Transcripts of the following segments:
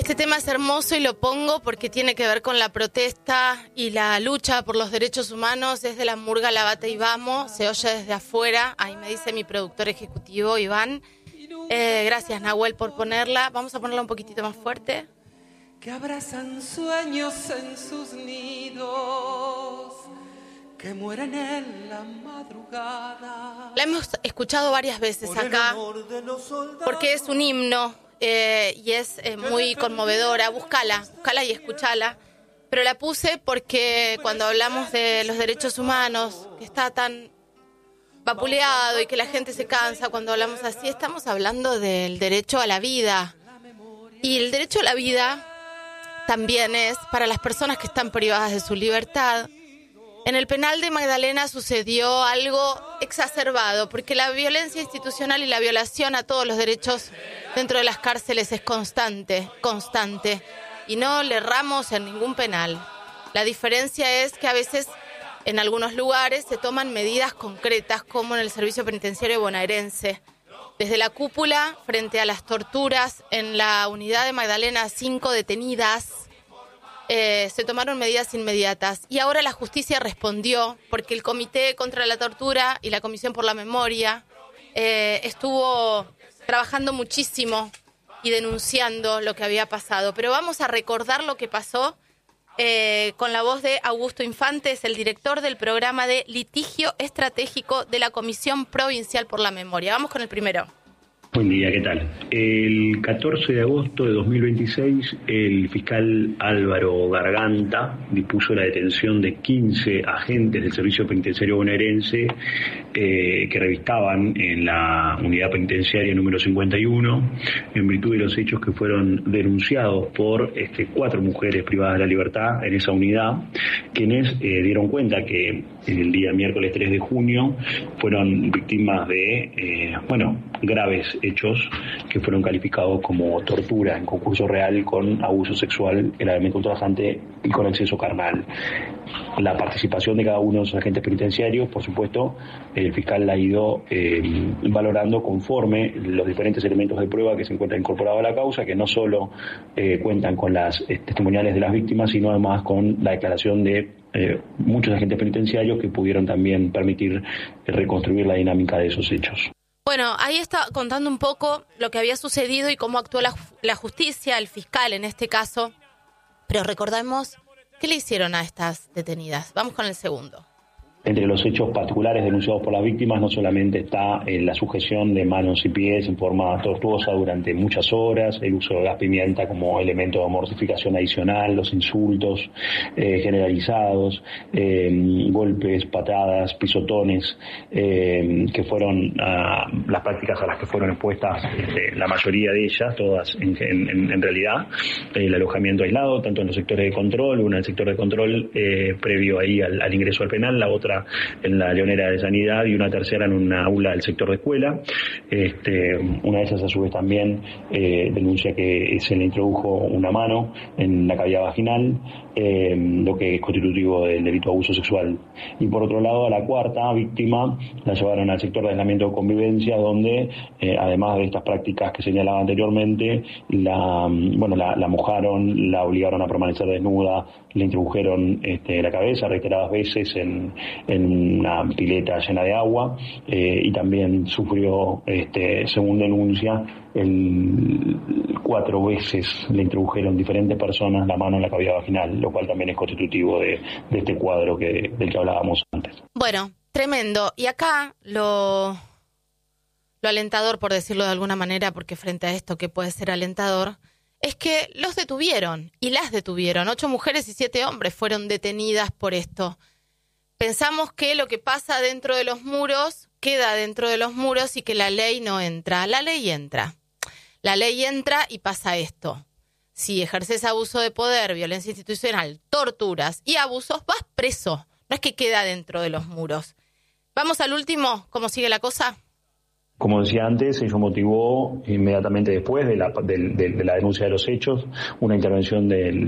Este tema es hermoso y lo pongo porque tiene que ver con la protesta y la lucha por los derechos humanos desde la murga Lavate y Vamos. Se oye desde afuera, ahí me dice mi productor ejecutivo Iván. Gracias Nahuel por ponerla. Vamos a ponerla un poquitito más fuerte. Que abrazan sueños en sus nidos, que mueren en la madrugada. La hemos escuchado varias veces acá porque es un himno. Y es muy conmovedora, búscala y escúchala, pero la puse porque cuando hablamos de los derechos humanos, que está tan vapuleado y que la gente se cansa cuando hablamos así, estamos hablando del derecho a la vida, y el derecho a la vida también es para las personas que están privadas de su libertad. En el penal de Magdalena sucedió algo exacerbado, porque la violencia institucional y la violación a todos los derechos dentro de las cárceles es constante, y no le erramos en ningún penal. La diferencia es que a veces en algunos lugares se toman medidas concretas, como en el servicio penitenciario bonaerense. Desde la cúpula, frente a las torturas, en la unidad de Magdalena, 5 detenidas, se tomaron medidas inmediatas, y ahora la justicia respondió porque el Comité contra la Tortura y la Comisión por la Memoria estuvo trabajando muchísimo y denunciando lo que había pasado. Pero vamos a recordar lo que pasó con la voz de Augusto Infantes, el director del programa de litigio estratégico de la Comisión Provincial por la Memoria. Vamos con el primero. Buen día, ¿qué tal? El 14 de agosto de 2026, el fiscal Álvaro Garganta dispuso la detención de 15 agentes del Servicio Penitenciario Bonaerense que revistaban en la unidad penitenciaria número 51, en virtud de los hechos que fueron denunciados por 4 mujeres privadas de la libertad en esa unidad, quienes dieron cuenta que el día miércoles 3 de junio fueron víctimas de, graves hechos que fueron calificados como tortura en concurso real, con abuso sexual, gravemente ultrajante y con acceso carnal. La participación de cada uno de los agentes penitenciarios, por supuesto, el fiscal la ha ido valorando conforme los diferentes elementos de prueba que se encuentran incorporados a la causa, que no solo cuentan con las testimoniales de las víctimas, sino además con la declaración de muchos agentes penitenciarios que pudieron también permitir reconstruir la dinámica de esos hechos. Bueno, ahí está contando un poco lo que había sucedido y cómo actuó la justicia, el fiscal en este caso. Pero recordemos, ¿qué le hicieron a estas detenidas? Vamos con el segundo. Entre los hechos particulares denunciados por las víctimas no solamente está la sujeción de manos y pies en forma tortuosa durante muchas horas, el uso de gas pimienta como elemento de mortificación adicional, los insultos generalizados, golpes, patadas, pisotones, que fueron las prácticas a las que fueron expuestas la mayoría de ellas, todas en realidad, el alojamiento aislado, tanto en los sectores de control, una en el sector de control previo ahí al ingreso al penal, la otra en la Leonera de Sanidad y una tercera en una aula del sector de escuela. Una de esas a su vez también denuncia que se le introdujo una mano en la cavidad vaginal, lo que es constitutivo del delito de abuso sexual. Y por otro lado, a la cuarta víctima la llevaron al sector de aislamiento de convivencia, donde además de estas prácticas que señalaba anteriormente, la mojaron, la obligaron a permanecer desnuda, le introdujeron la cabeza reiteradas veces en una pileta llena de agua, y también sufrió, según denuncia, 4 veces le introdujeron diferentes personas la mano en la cavidad vaginal, lo cual también es constitutivo de este cuadro del que hablábamos antes. Bueno, tremendo. Y acá lo alentador, por decirlo de alguna manera, porque frente a esto que puede ser alentador, es que los detuvieron y las detuvieron. 8 mujeres y 7 hombres fueron detenidas por esto. Pensamos que lo que pasa dentro de los muros queda dentro de los muros y que la ley no entra. La ley entra. La ley entra y pasa esto. Si ejerces abuso de poder, violencia institucional, torturas y abusos, vas preso. No es que queda dentro de los muros. Vamos al último. ¿Cómo sigue la cosa? Como decía antes, ello motivó inmediatamente después de la denuncia de los hechos una intervención del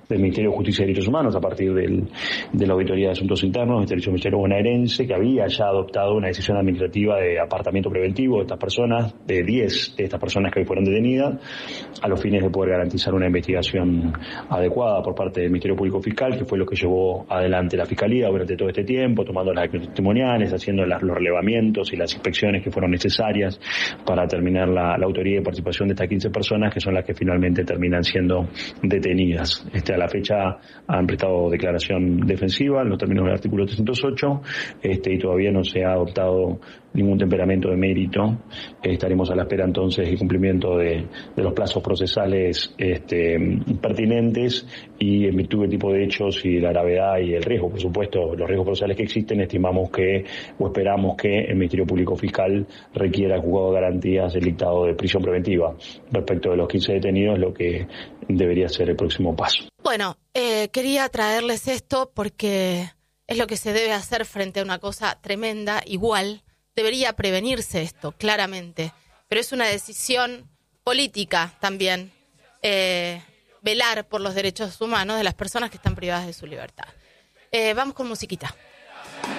del Ministerio de Justicia y Derechos Humanos a partir de la Auditoría de Asuntos Internos del Servicio Ministerio Bonaerense, que había ya adoptado una decisión administrativa de apartamiento preventivo de estas personas, de 10 de estas personas que hoy fueron detenidas, a los fines de poder garantizar una investigación adecuada por parte del Ministerio Público Fiscal, que fue lo que llevó adelante la Fiscalía durante todo este tiempo, tomando las declaraciones testimoniales, haciendo los relevamientos y las inspecciones que fueron necesarias para terminar la autoría de participación de estas 15 personas, que son las que finalmente terminan siendo detenidas. A la fecha han prestado declaración defensiva en los términos del artículo 308 y todavía no se ha adoptado ningún temperamento de mérito. Estaremos a la espera entonces del cumplimiento de los plazos procesales pertinentes, y en virtud del tipo de hechos y la gravedad y el riesgo, por supuesto, los riesgos procesales que existen, estimamos o esperamos que el Ministerio Público Fiscal requiera al juzgado de garantías el dictado de prisión preventiva respecto de los 15 detenidos, lo que debería ser el próximo paso. Bueno, quería traerles esto porque es lo que se debe hacer frente a una cosa tremenda. Igual debería prevenirse esto, claramente, pero es una decisión política también, velar por los derechos humanos de las personas que están privadas de su libertad. Vamos con musiquita.